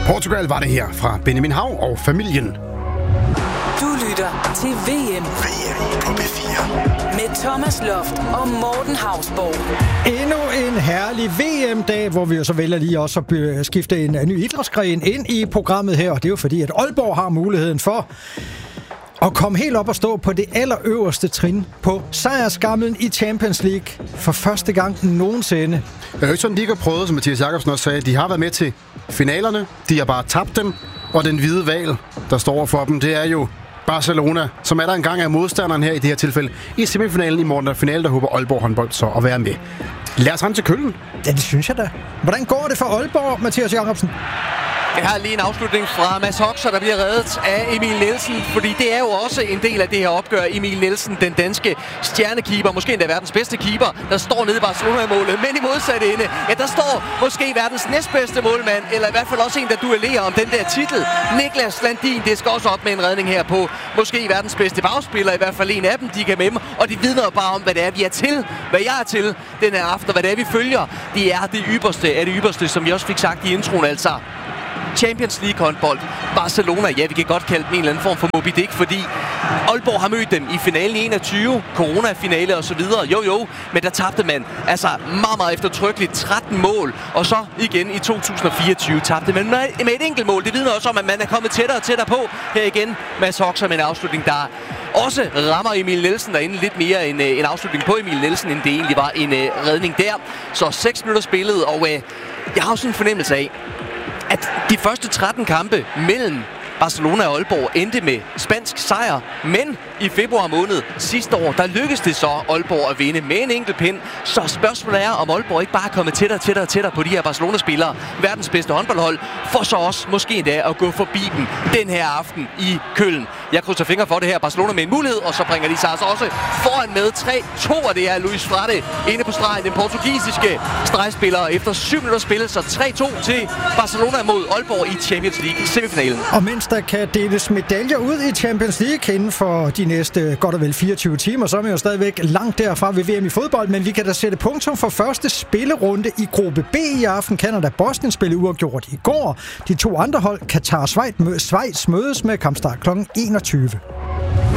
Portugal var det her fra Benjamin Hav og familien. Du lytter til VM på P4 med Thomas Loft og Morten Hausborg. Endnu en herlig VM-dag, hvor vi jo så vælger lige også at skifte en ny idrætsgren ind i programmet her. Og det er jo fordi, at Aalborg har muligheden for at komme helt op og stå på det allerøverste trin på sejrskamlen i Champions League for første gang nogensinde. Det er jo ikke sådan, de ikke har prøvet, som Mathias Jakobsen også sagde. De har været med til finalerne, de har bare tabt dem, og den hvide hval, der står for dem, det er jo Barcelona, som er der engang er modstanderen her i det her tilfælde i semifinalen i morgen, finalen, der håber Aalborg håndbold så at være med. Lad os rende til Køln. Ja, det synes jeg da. Hvordan går det for Aalborg, Mathias Jakobsen? Jeg har lige en afslutning fra Mads Hoxer, der bliver reddet af Emil Nielsen, fordi det er jo også en del af det her opgør. Emil Nielsen, den danske stjernekeeper, måske endda verdens bedste keeper, der står nede i Barcelona-målet, men i modsatte ende, ja, der står måske verdens næstbedste målmand, eller i hvert fald også en, der duellerer om den der titel. Niklas Landin, det skal også op med en redning her på måske verdens bedste bagspiller, i hvert fald en af dem, de kan med dem, og de vidner bare om, hvad det er, vi er til, hvad jeg er til den her aften, hvad det er, vi følger. Det er det ypperste af det ypperste, som vi også fik sagt i introen, altså. Champions League håndbold. Barcelona, ja, vi kan godt kalde dem en eller anden form for Moby Dick, fordi Aalborg har mødt dem i finalen i 21, Corona-finale og så videre. Jo, men der tabte man altså meget eftertrykkeligt 13 mål, og så igen i 2024 tabte man med et enkelt mål. Det vidner også om, at man er kommet tættere og tættere på. Her igen, Mads Hoxer med en afslutning, der også rammer Emil Nielsen derinde lidt mere en afslutning på Emil Nielsen, end det egentlig var en redning der. Så 6 minutter spillet, og jeg har også en fornemmelse af, at de første 13 kampe mellem Barcelona og Aalborg endte med spansk sejr, men i februar måned sidste år, der lykkedes det så Aalborg at vinde med en enkelt pind. Så spørgsmålet er, om Aalborg ikke bare er kommet tættere på de her Barcelona-spillere, verdens bedste håndboldhold, for så også måske endda at gå forbi dem den her aften i Køln. Jeg krydser fingre for det her. Barcelona med en mulighed, og så bringer de sig altså også foran med 3-2, og det er Luis Frade inde på stregen, den portugisiske stregspiller, efter 7 minutter spillet, så 3-2 til Barcelona mod Aalborg i Champions League semifinalen. Og mens der kan deles medaljer ud i Champions League inden for de næste godt og vel 24 timer, så er vi jo stadigvæk langt derfra ved VM i fodbold, men vi kan da sætte punktum for første spillerunde i gruppe B i aften. Canada-Bosnien spillede uafgjort i går. De to andre hold, Katar og Schweiz, mødes med kampstart kl. 21.